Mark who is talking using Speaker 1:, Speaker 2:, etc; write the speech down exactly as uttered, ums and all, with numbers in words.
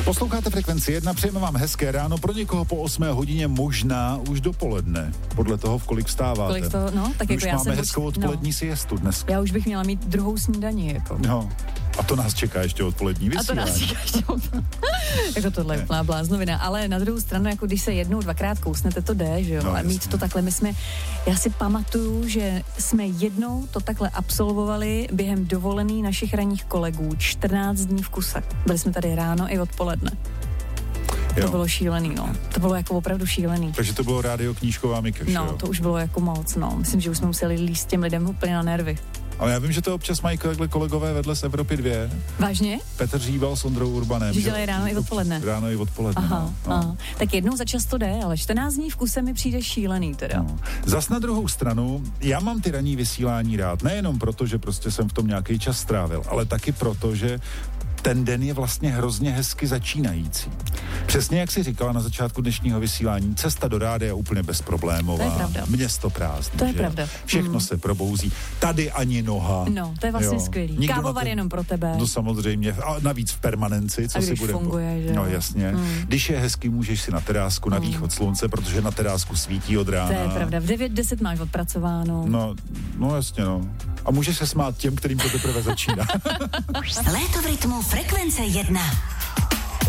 Speaker 1: Posloucháte Frekvenci jedna, přejeme vám hezké ráno, pro někoho po osmé hodině, možná už dopoledne, podle toho, v kolik vstáváte.
Speaker 2: Kolik to, no, tak
Speaker 1: My
Speaker 2: jako
Speaker 1: už
Speaker 2: já
Speaker 1: máme
Speaker 2: jsem
Speaker 1: hezkou
Speaker 2: buď,
Speaker 1: odpolední
Speaker 2: no.
Speaker 1: siestu dneska.
Speaker 2: Já už bych měla mít druhou snídani, jako.
Speaker 1: No, a to nás čeká ještě odpolední vysílání.
Speaker 2: A to nás čeká ještě jako tohle je úplná bláznovina, ale na druhou stranu, jako když se jednou, dvakrát kousnete, to jde, že jo,
Speaker 1: no,
Speaker 2: a mít to takhle, my jsme, já si pamatuju, že jsme jednou to takhle absolvovali během dovolený našich ranních kolegů, čtrnáct dní v kuse. Byli jsme tady ráno i odpoledne. To
Speaker 1: Jo.
Speaker 2: bylo šílený, no. To bylo jako opravdu šílený.
Speaker 1: Takže to bylo rádio Knížková Mikeš,
Speaker 2: No,
Speaker 1: jo?
Speaker 2: to už bylo jako moc, no. Myslím, že už jsme museli líst těm lidem úplně na nervy.
Speaker 1: Ale já vím, že to občas mají takhle kolegové vedle z Evropy dvě.
Speaker 2: Vážně?
Speaker 1: Petr Říbal s Ondrou Urbanem.
Speaker 2: Že dělají ráno i odpoledne.
Speaker 1: Ráno i odpoledne,
Speaker 2: Aha,
Speaker 1: no, no.
Speaker 2: aha. Tak jednou za čas to jde, ale čtrnáct dní v kuse mi přijde šílený teda.
Speaker 1: No. Zas na druhou stranu, já mám ty ranní vysílání rád, nejenom proto, že prostě jsem v tom nějaký čas strávil, ale taky proto, že ten den je vlastně hrozně hezky začínající. Přesně jak jsi říkala na začátku dnešního vysílání, cesta do rádia je úplně bezproblémová.
Speaker 2: To je pravda.
Speaker 1: Město prázdné.
Speaker 2: To je
Speaker 1: že?
Speaker 2: pravda.
Speaker 1: Všechno
Speaker 2: mm.
Speaker 1: se probouzí. Tady ani noha.
Speaker 2: No, to je vlastně
Speaker 1: jo.
Speaker 2: skvělý.
Speaker 1: Nikdo
Speaker 2: Kávovar
Speaker 1: na to-
Speaker 2: jenom pro tebe.
Speaker 1: No samozřejmě. A navíc v permanenci, co
Speaker 2: A
Speaker 1: si
Speaker 2: když
Speaker 1: bude.
Speaker 2: funguje, že jo.
Speaker 1: No jasně.
Speaker 2: Mm.
Speaker 1: Když je hezky, můžeš si na terásku, na východ slunce, protože na terásku svítí od rána.
Speaker 2: To je pravda. V devět deset máš odpracováno.
Speaker 1: No, no jasně, no. A můžeš se smát těm, kterým to teprve začíná.
Speaker 3: Léto v rytmu Frekvence jedna.